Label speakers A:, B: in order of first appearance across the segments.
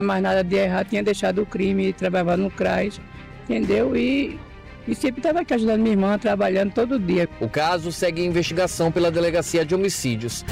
A: Mas nada de errado, tinha deixado o crime, trabalhava no CRAS, entendeu? E sempre estava aqui ajudando minha irmã, trabalhando todo dia.
B: O caso segue em investigação pela Delegacia de Homicídios.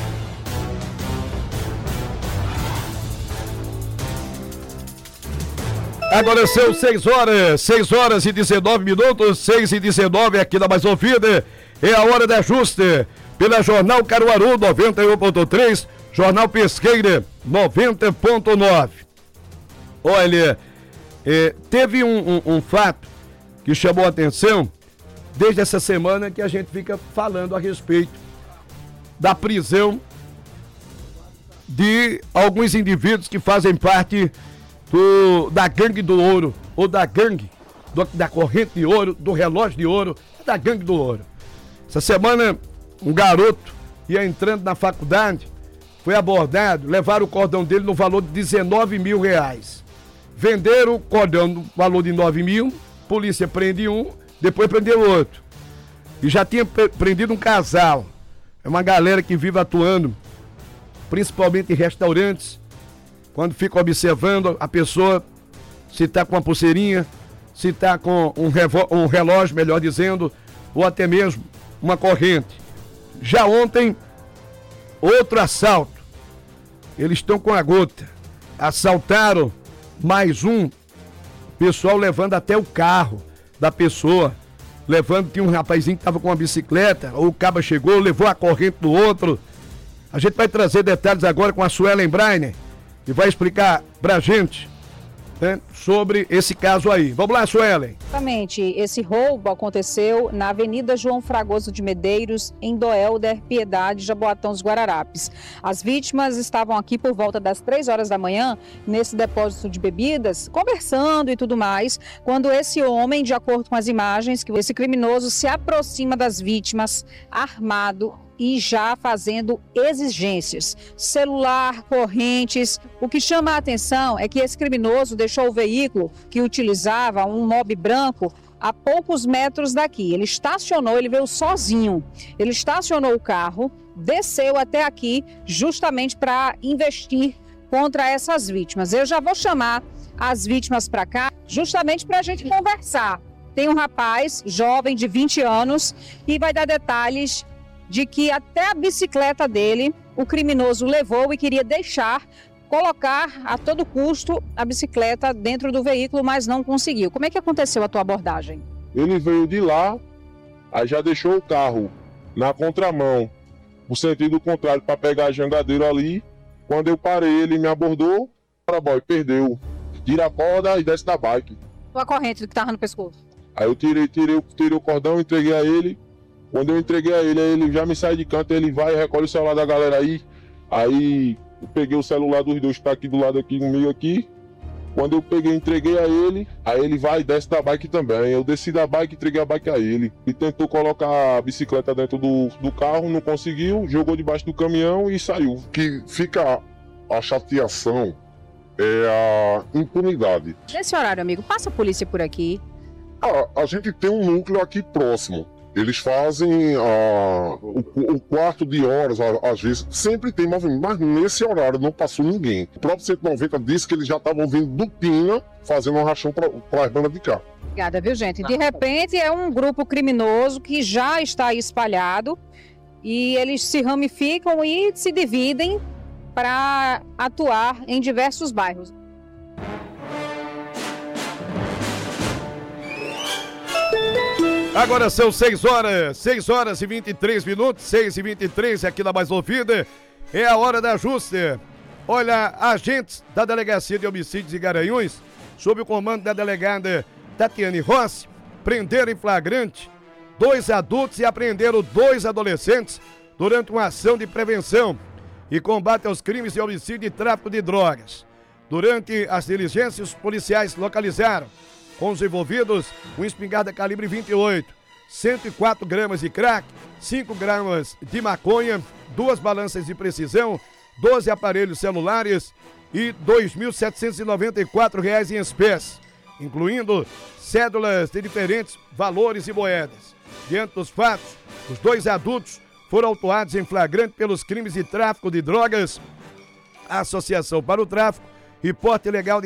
C: Agora são 6 horas e 19 minutos, 6h19 aqui na Mais Ouvida. É a hora de ajuste pela Jornal Caruaru 91.3, Jornal Pesqueira 90.9. Olha, teve um fato que chamou a atenção desde essa semana que a gente fica falando a respeito da prisão de alguns indivíduos que fazem parte da gangue do ouro, ou da gangue da corrente de ouro, do relógio de ouro, da gangue do ouro. Essa semana, um garoto ia entrando na faculdade, foi abordado, levaram o cordão dele no valor de 19 mil reais. Venderam o cordão no valor de 9 mil, polícia prende um, depois prendeu outro. E já tinha prendido um casal. É uma galera que vive atuando, principalmente em restaurantes, quando fica observando a pessoa, se está com uma pulseirinha, se está com um relógio, melhor dizendo, ou até mesmo uma corrente. Já ontem, outro assalto. Eles estão com a gota. Assaltaram mais um, pessoal levando até o carro da pessoa. Tinha um rapazinho que estava com uma bicicleta, o caba chegou, levou a corrente do outro. A gente vai trazer detalhes agora com a Suelen Brainer, e vai explicar pra gente, né, sobre esse caso aí. Vamos lá, Suelen.
D: Exatamente. Esse roubo aconteceu na Avenida João Fragoso de Medeiros, em Doelder, Piedade, Jaboatão dos Guararapes. As vítimas estavam aqui por volta das 3 horas da manhã, nesse depósito de bebidas, conversando e tudo mais, quando esse homem, de acordo com as imagens, que esse criminoso se aproxima das vítimas, armado e já fazendo exigências, celular, correntes. O que chama a atenção é que esse criminoso deixou o veículo que utilizava, um mob branco, a poucos metros daqui. Ele estacionou, ele veio sozinho, ele estacionou o carro, desceu até aqui justamente para investir contra essas vítimas. Eu já vou chamar as vítimas para cá justamente para a gente conversar. Tem um rapaz jovem de 20 anos e vai dar detalhes de que até a bicicleta dele o criminoso levou e queria colocar a todo custo a bicicleta dentro do veículo, mas não conseguiu. Como é que aconteceu a tua abordagem?
E: Ele veio de lá, aí já deixou o carro na contramão, no sentido contrário, para pegar a jangadeira ali. Quando eu parei, ele me abordou, para boy, perdeu. Tira a corda e desce da bike.
D: A corrente que estava no pescoço.
E: Aí eu tirei o cordão, entreguei a ele. Quando eu entreguei a ele, ele já me sai de canto, ele vai, recolhe o celular da galera aí. Aí eu peguei o celular dos dois que tá aqui do lado aqui, comigo aqui. Quando eu peguei, entreguei a ele, aí ele vai e desce da bike também. Eu desci da bike e entreguei a bike a ele. E tentou colocar a bicicleta dentro do carro, não conseguiu, jogou debaixo do caminhão e saiu.
F: Que fica a chateação é a impunidade.
D: Nesse horário, amigo, passa a polícia por aqui.
F: A gente tem um núcleo aqui próximo. Eles fazem o quarto de horas, às vezes, sempre tem movimento, mas nesse horário não passou ninguém. O próprio 190 disse que eles já estavam vindo do Pina, fazendo um rachão para as bandas de cá.
D: Obrigada, viu, gente? De repente é um grupo criminoso que já está aí espalhado e eles se ramificam e se dividem para atuar em diversos bairros.
C: Agora são 6 horas e 23 minutos, 6h23 aqui na Mais Ouvida. É a hora da ajuste. Olha, agentes da Delegacia de Homicídios e Garanhuns, sob o comando da delegada Tatiane Rossi, prenderam em flagrante 2 adultos e apreenderam 2 adolescentes durante uma ação de prevenção e combate aos crimes de homicídio e tráfico de drogas. Durante as diligências, os policiais localizaram com os envolvidos uma espingarda calibre 28, 104 gramas de crack, 5 gramas de maconha, 2 balanças de precisão, 12 aparelhos celulares e R$ 2.794 em espécie, incluindo cédulas de diferentes valores e moedas. Diante dos fatos, os 2 adultos foram autuados em flagrante pelos crimes de tráfico de drogas, associação para o tráfico e porte ilegal de